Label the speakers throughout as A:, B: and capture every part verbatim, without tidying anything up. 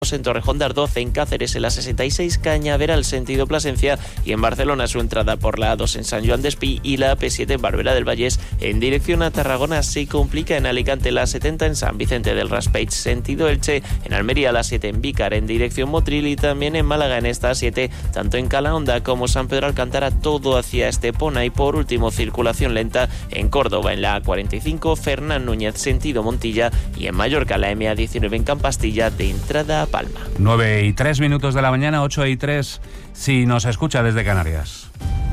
A: en Torrejón de Ardoz, en Cáceres en la sesenta y seis, Cañaveral sentido Plasencia, y en Barcelona su entrada por la A dos en San Joan d'Espí y la A P siete en Barberà del Vallès en dirección a Tarragona. Se complica en Alicante la setenta en San Vicente del Raspeig sentido Elche, en Almería la siete en Vícar en dirección Motril y también en Málaga en esta A siete, tanto en Calahonda como San Pedro Alcántara, todo hacia Estepona. Y por último, circulación lenta en Córdoba en la A cuarenta y cinco, Fernán Núñez sentido Montilla, y en Mallorca la M A diecinueve en Campastilla de entrada a Palma.
B: nueve y tres minutos de la mañana, ocho y tres si nos escucha desde Canarias.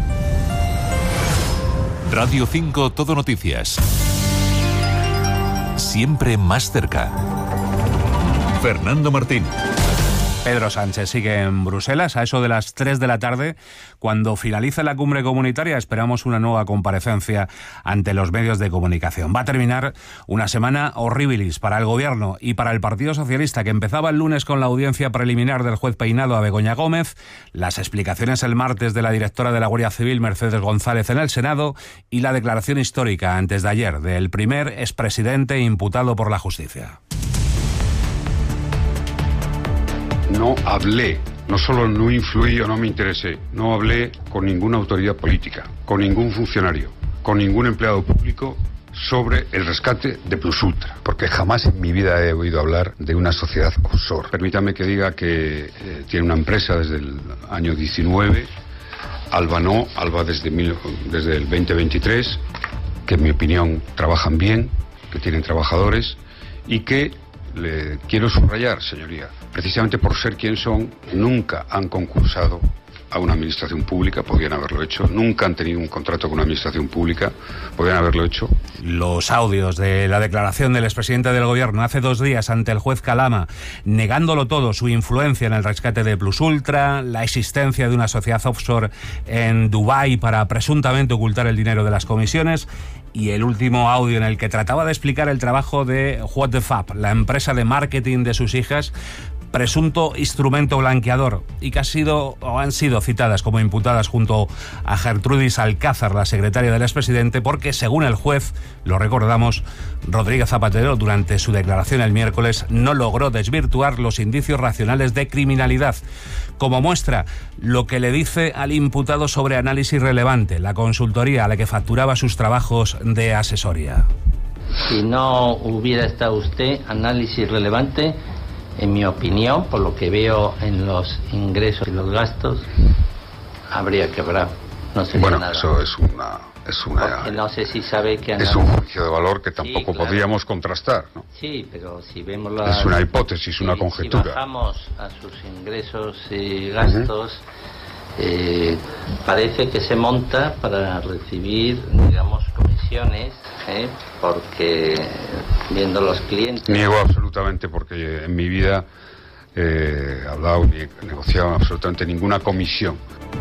C: Radio cinco Todo Noticias. Siempre más cerca. Fernando Martín.
B: Pedro Sánchez sigue en Bruselas a eso de las tres de la tarde. Cuando finalice la cumbre comunitaria esperamos una nueva comparecencia ante los medios de comunicación. Va a terminar una semana horribilis para el Gobierno y para el Partido Socialista, que empezaba el lunes con la audiencia preliminar del juez Peinado a Begoña Gómez, las explicaciones el martes de la directora de la Guardia Civil, Mercedes González, en el Senado, y la declaración histórica antes de ayer del primer expresidente imputado por la justicia.
D: No hablé, no solo no influí o no me interesé, no hablé con ninguna autoridad política, con ningún funcionario, con ningún empleado público sobre el rescate de Plus Ultra, porque jamás en mi vida he oído hablar de una sociedad offshore. Permítame que diga que eh, tiene una empresa desde el año diecinueve, Alba no, Alba desde, mil, desde el veinte veintitrés, que en mi opinión trabajan bien, que tienen trabajadores y que, le quiero subrayar, señoría, precisamente por ser quien son, nunca han concursado a una administración pública, podrían haberlo hecho, nunca han tenido un contrato con una administración pública, podrían haberlo hecho.
B: Los audios de la declaración del expresidente del Gobierno hace dos días ante el juez Calama, negándolo todo, su influencia en el rescate de Plus Ultra, la existencia de una sociedad offshore en Dubái para presuntamente ocultar el dinero de las comisiones, y el último audio en el que trataba de explicar el trabajo de What the Fab, la empresa de marketing de sus hijas, presunto instrumento blanqueador, y que ha sido, o han sido citadas como imputadas junto a Gertrudis Alcázar, la secretaria del expresidente, porque según el juez, lo recordamos, Rodríguez Zapatero durante su declaración el miércoles no logró desvirtuar los indicios racionales de criminalidad. Como muestra, lo que le dice al imputado sobre Análisis Relevante, la consultoría a la que facturaba sus trabajos de asesoría.
E: Si no hubiera estado usted, Análisis Relevante, en mi opinión, por lo que veo en los ingresos y los gastos, habría quebrado. No sé.
D: Bueno,
E: nada.
D: Eso es una, es una.
E: Porque no sé si sabe que
D: es un juicio de valor que tampoco
E: sí, claro.
D: podríamos contrastar, ¿no?
E: Sí, pero si vemos la.
D: Es una hipótesis, si, una conjetura.
E: Si bajamos a sus ingresos y gastos, uh-huh. eh, parece que se monta para recibir, digamos, comisiones. ¿Eh? Porque viendo los clientes...
D: Niego absolutamente, porque en mi vida eh, he hablado ni he negociado absolutamente ninguna comisión.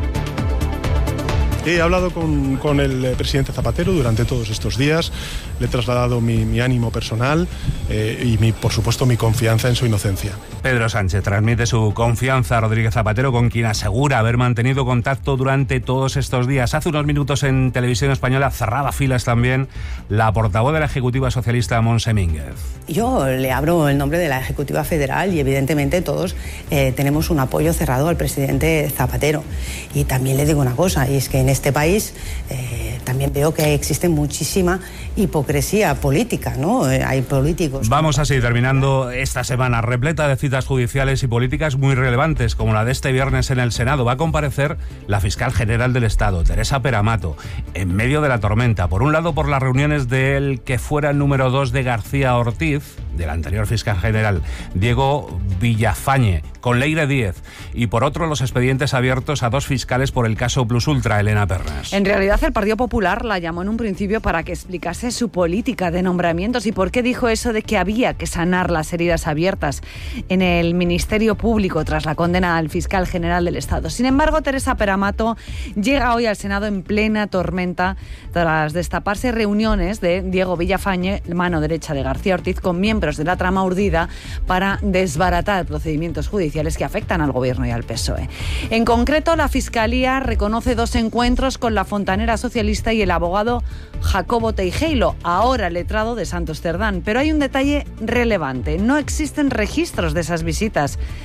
F: He hablado con, con el presidente Zapatero durante todos estos días, le he trasladado mi, mi ánimo personal eh, y, mi, por supuesto, mi confianza en su inocencia.
B: Pedro Sánchez transmite su confianza a Rodríguez Zapatero, con quien asegura haber mantenido contacto durante todos estos días. Hace unos minutos en Televisión Española cerraba filas también la portavoz de la Ejecutiva Socialista, Montse Mínguez.
G: Yo le abro el nombre de la Ejecutiva Federal y evidentemente todos eh, tenemos un apoyo cerrado al presidente Zapatero. Y también le digo una cosa, y es que en este país eh, también veo que existe muchísima hipocresía política, ¿no? Eh, hay políticos...
B: Vamos así, terminando esta semana repleta de citas judiciales y políticas muy relevantes, como la de este viernes en el Senado. Va a comparecer la fiscal general del Estado, Teresa Peramato, en medio de la tormenta. Por un lado, por las reuniones del que fuera el número dos de García Ortiz, del anterior fiscal general, Diego Villafañe, con Leire Díez, y por otro, los expedientes abiertos a dos fiscales por el caso Plus Ultra, Elena Pernas.
H: En realidad, el Partido Popular la llamó en un principio para que explicase su política de nombramientos y por qué dijo eso de que había que sanar las heridas abiertas en el Ministerio Público tras la condena al fiscal general del Estado. Sin embargo, Teresa Peramato llega hoy al Senado en plena tormenta tras destaparse reuniones de Diego Villafañe, mano derecha de García Ortiz, con miembros de la trama urdida para desbaratar procedimientos judiciales que afectan al Gobierno y al P S O E. En concreto, la Fiscalía reconoce dos encuentros con la fontanera socialista y el abogado Jacobo Teijeiro, ahora letrado de Santos Cerdán. Pero hay un detalle relevante: no existen registros de esas visitas.